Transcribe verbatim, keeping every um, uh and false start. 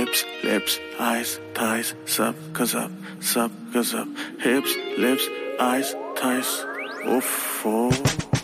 Hips, lips, eyes, thighs, sub, cause up, sub, cause up. Hips, lips, eyes, thighs. Oof, oh.